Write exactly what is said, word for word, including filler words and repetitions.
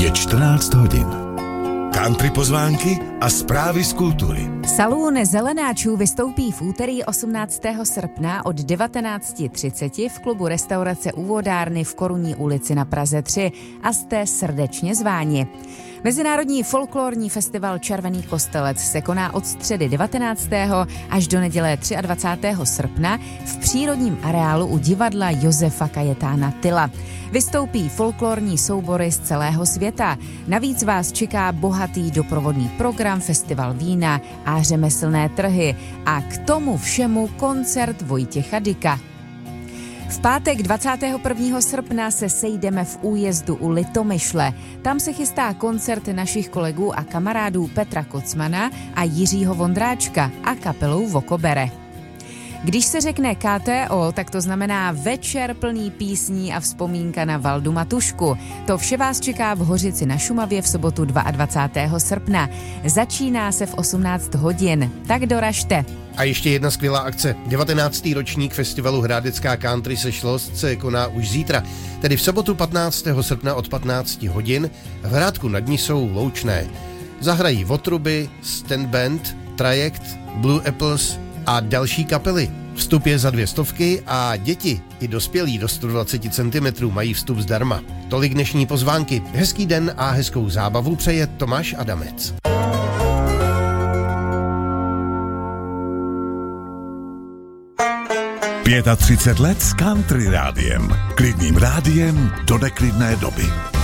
Je čtrnáct hodin. Country pozvánky a zprávy z kultury. Salón zelenáčů vystoupí v úterý osmnáctého srpna od devatenáct třicet v klubu restaurace U vodárny v Korunní ulici na Praze tři a jste srdečně zváni. Mezinárodní folklorní festival Červený kostelec se koná od středy devatenáctého až do neděle dvacátého třetího srpna v přírodním areálu u divadla Josefa Kajetána Tyla. Vystoupí folklorní soubory z celého světa. Navíc vás čeká bohatý doprovodný program, festival vína a řemeslné trhy. A k tomu všemu koncert Vojtěcha Dyka. V pátek dvacátého prvního srpna se sejdeme v Újezdu u Litomyšle. Tam se chystá koncert našich kolegů a kamarádů Petra Kocmana a Jiřího Vondráčka a kapelou Vokobere. Když se řekne K T O, tak to znamená večer plný písní a vzpomínka na Valdu Matušku. To vše vás čeká v Hořici na Šumavě v sobotu dvacátého druhého srpna. Začíná se v osmnáct hodin, tak doražte. A ještě jedna skvělá akce. devatenáctý ročník festivalu Hradecká country sešlost se koná už zítra, tedy v sobotu patnáctého srpna od patnácti hodin v Hrádku nad Nisou Loučné. Zahrají Votruby, Stand Band, Trajekt, Blue Apples a další kapely. Vstup je za dvě stovky a děti i dospělí do sto dvacet centimetrů mají vstup zdarma. Tolik dnešní pozvánky. Hezký den a hezkou zábavu přeje Tomáš Adamec. třicet pět let s Country rádiem. Klidným rádiem do neklidné doby.